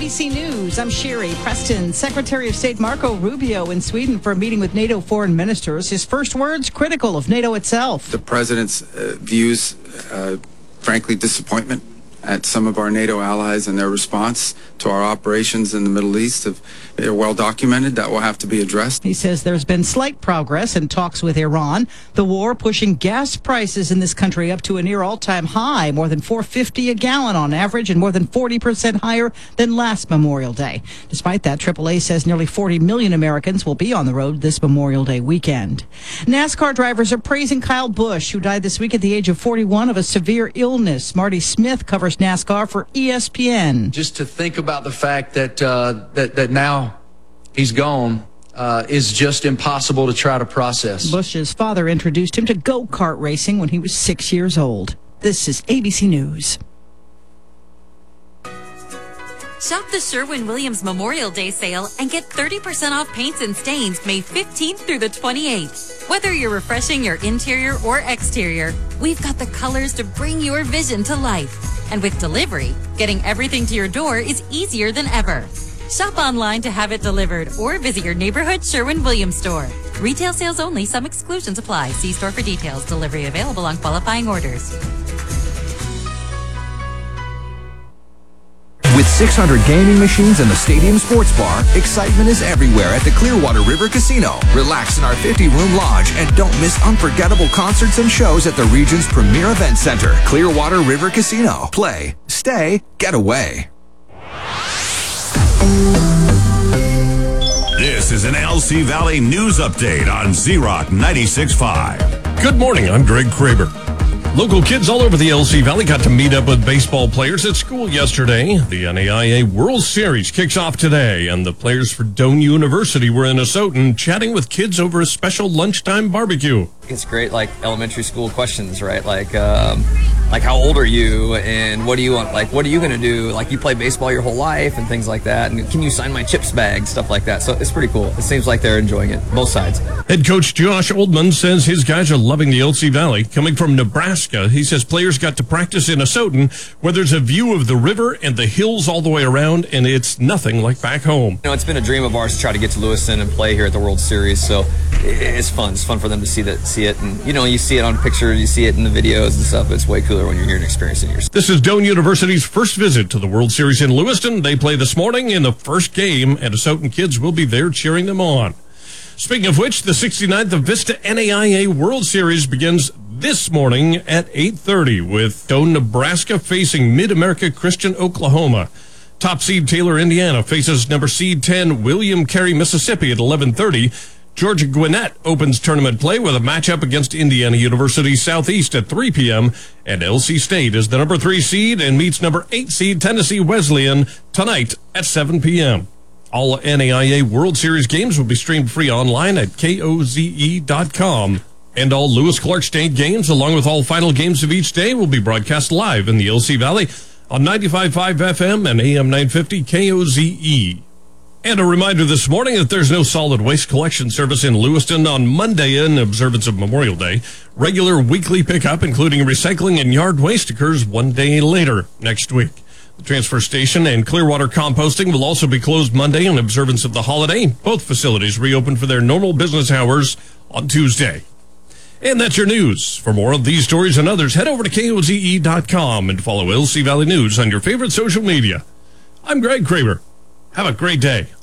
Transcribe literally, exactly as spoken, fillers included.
B C News, I'm Sherry Preston. Secretary of State Marco Rubio in Sweden for a meeting with NATO foreign ministers. His first words critical of NATO itself. The president's uh, views, uh, frankly, disappointment at some of our NATO allies and their response to our operations in the Middle East. Have, they're well documented. That will have to be addressed. He says there's been slight progress in talks with Iran. The war pushing gas prices in this country up to a near all-time high, more than four dollars and fifty cents a gallon on average and more than forty percent higher than last Memorial Day. Despite that, triple A says nearly forty million Americans will be on the road this Memorial Day weekend. NASCAR drivers are praising Kyle Busch, who died this week at the age of forty-one of a severe illness. Marty Smith covers NASCAR for E S P N. Just to think about the fact that uh, that that now he's gone uh, is just impossible to try to process. Busch's father introduced him to go-kart racing when he was six years old. This is A B C News. Shop the Sherwin-Williams Memorial Day sale and get thirty percent off paints and stains May fifteenth through the twenty-eighth. Whether you're refreshing your interior or exterior, we've got the colors to bring your vision to life. And with delivery, getting everything to your door is easier than ever. Shop online to have it delivered or visit your neighborhood Sherwin-Williams store. Retail sales only. Some exclusions apply. See store for details. Delivery available on qualifying orders. With six hundred gaming machines and the Stadium Sports Bar, excitement is everywhere at the Clearwater River Casino. Relax in our fifty-room lodge and don't miss unforgettable concerts and shows at the region's premier event center, Clearwater River Casino. Play, stay, get away. This is an L C Valley News Update on Z-Rock ninety-six point five. Good morning, I'm Greg Kraber. Local kids all over the L C Valley got to meet up with baseball players at school yesterday. The N A I A World Series kicks off today, and the players for Doane University were in Asotin chatting with kids over a special lunchtime barbecue. It's great, like elementary school questions, right? Like, um, like how old are you, and what do you want? Like, what are you going to do? Like, you play baseball your whole life, and things like that. And can you sign my chips bag? Stuff like that. So it's pretty cool. It seems like they're enjoying it, both sides. Head coach Josh Oldman says his guys are loving the L C Valley. Coming from Nebraska, he says players got to practice in Asotin, where there's a view of the river and the hills all the way around, and it's nothing like back home. You know, it's been a dream of ours to try to get to Lewiston and play here at the World Series. So it's fun. It's fun for them to see that, see it, and you know, you see it on pictures, you see it in the videos and stuff. It's way cooler when you're here and experiencing it yourself. This is Doane University's first visit to the World Series in Lewiston. They play this morning in the first game, and Asotin kids will be there cheering them on. Speaking of which, the sixty-ninth Vista N A I A World Series begins this morning at eight thirty with Doane, Nebraska facing Mid-America Christian, Oklahoma. Top seed Taylor, Indiana faces number seed ten William Carey, Mississippi at eleven thirty. Georgia Gwinnett opens tournament play with a matchup against Indiana University Southeast at three p.m. And L C State is the number three seed and meets number eight seed Tennessee Wesleyan tonight at seven p.m. All N A I A World Series games will be streamed free online at K O Z E dot com. And all Lewis Clark State games, along with all final games of each day, will be broadcast live in the L C Valley on ninety-five point five F M and A M nine fifty K O Z E. And a reminder this morning that there's no solid waste collection service in Lewiston on Monday in observance of Memorial Day. Regular weekly pickup, including recycling and yard waste, occurs one day later next week. The transfer station and Clearwater composting will also be closed Monday in observance of the holiday. Both facilities reopen for their normal business hours on Tuesday. And that's your news. For more of these stories and others, head over to K O Z E dot com and follow L C Valley News on your favorite social media. I'm Greg Kraber. Have a great day.